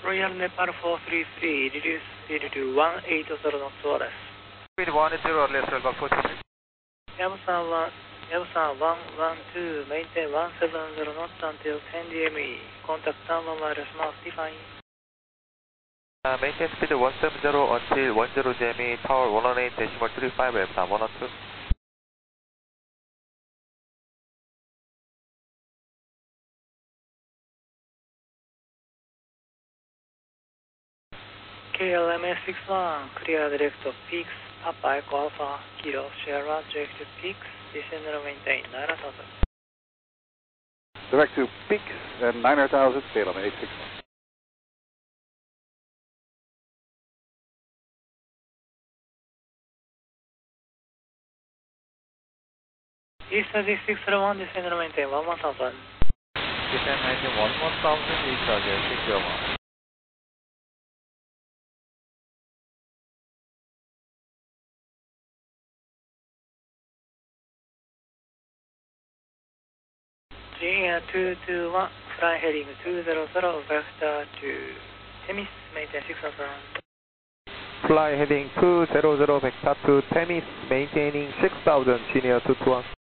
Royal Nepal 433, reduce speed to 180 knots ORS. Speed 180, less level 43. Yamasan 112, maintain 170 knots until 10 DME. Contact downwind wireless mouth define. Maintain speed 170 until 10 DME, tower 118.35, left 112. KLMS 61, clear direct of peaks, Papa Echo Alpha, Kilo, Sierra, direct to peaks, descend and maintain 9,000. Direct to peaks and 900,000, KLM 861. East 601, descend and maintain 11,000. Descend maintain 11,000, east 601. GN221, fly heading 200, vector to Temis, maintain 6,000. Fly heading 200, vector to Temis, maintaining 6,000, Genius 221.